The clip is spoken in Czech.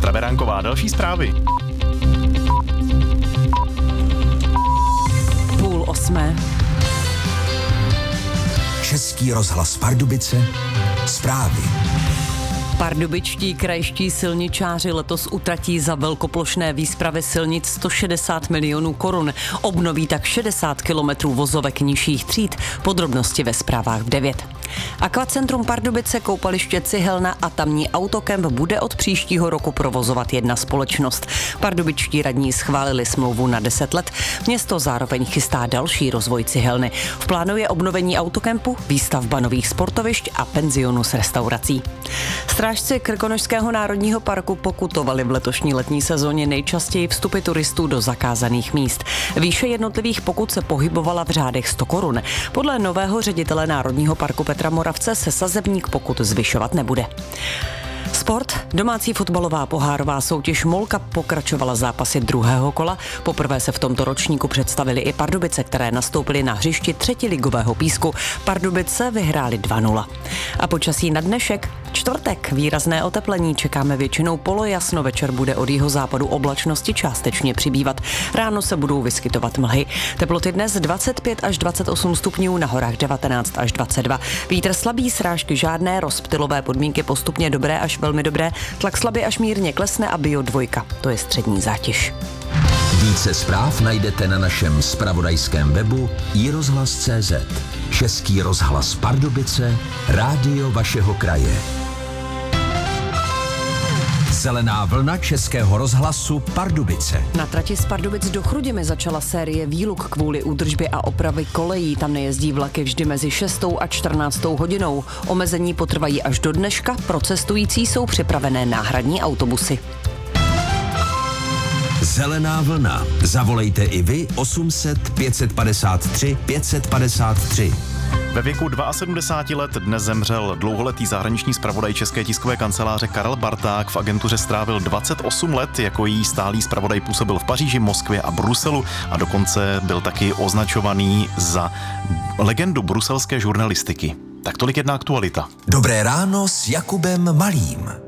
Petra Beránková, další zprávy. 7:30. Český rozhlas Pardubice, zprávy. Pardubičtí krajští silničáři letos utratí za velkoplošné výspravy silnic 160 milionů korun. Obnoví tak 60 kilometrů vozovek nižších tříd. Podrobnosti ve zprávách v 9. Akvacentrum Pardubice, koupaliště Cihelna a tamní autokemp bude od příštího roku provozovat jedna společnost. Pardubičtí radní schválili smlouvu na 10 let. Město zároveň chystá další rozvoj Cihelny. V plánu je obnovení autokempu, výstavba nových sportovišť a penzionu s restaurací. Strážci Krkonošského národního parku pokutovali v letošní letní sezóně nejčastěji vstupy turistů do zakázaných míst. Výše jednotlivých pokut se pohybovala v řádech 100 korun. Podle nového ředitele Národního parku Petra Moravce se sazebník pokut zvyšovat nebude. Sport. Domácí fotbalová pohárová soutěž Molka pokračovala zápasy druhého kola. Poprvé se v tomto ročníku představili i Pardubice, které nastoupily na hřišti třetiligového písku. Pardubice vyhrály 2-0. A počasí na dnešek. Čtvrtek, výrazné oteplení, čekáme většinou polojasno, večer bude od jihozápadu oblačnosti částečně přibývat. Ráno se budou vyskytovat mlhy. Teploty dnes 25 až 28 stupňů, na horách 19 až 22. Vítr slabý, srážky žádné, rozptylové podmínky postupně dobré až velmi dobré, tlak slabý až mírně klesne a Bio 2, to je střední zátěž. Více zpráv najdete na našem zpravodajském webu iRozhlas.cz. Český rozhlas Pardubice, rádio vašeho kraje. Zelená vlna Českého rozhlasu Pardubice. Na trati z Pardubic do Chrudimi začala série výluk kvůli údržbě a opravy kolejí. Tam nejezdí vlaky vždy mezi 6. a 14. hodinou. Omezení potrvají až do dneška. Pro cestující jsou připravené náhradní autobusy. Zelená vlna. Zavolejte i vy 800 553 553. Ve věku 72 let dnes zemřel dlouholetý zahraniční zpravodaj České tiskové kanceláře Karel Barták. V agentuře strávil 28 let, jako její stálý zpravodaj působil v Paříži, Moskvě a Bruselu a dokonce byl taky označovaný za legendu bruselské žurnalistiky. Tak tolik jedna aktualita. Dobré ráno s Jakubem Malým.